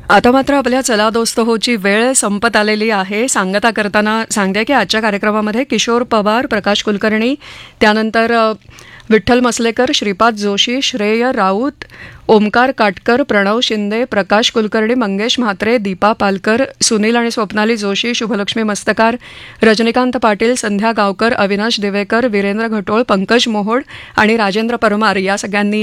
आता मात्र आपल्या चला दोस्त होची वेळ संपत आलेली आहे. सांगता करताना सांगते की आजच्या कार्यक्रमामध्ये किशोर पवार, प्रकाश कुलकर्णी, त्यानंतर विठ्ठल मसलेकर, श्रीपाद जोशी, श्रेय राऊत, ओमकार काटकर, प्रणव शिंदे, प्रकाश कुलकर्णी, मंगेश म्हात्रे, दीपा पालकर, सुनील आणि स्वप्नाली जोशी, शुभलक्ष्मी मस्तकार, रजनीकांत पाटील, संध्या गावकर, अविनाश दिवेकर, वीरेंद्र घटोळ, पंकज मोहोड आणि राजेंद्र परमार या सगळ्यांनी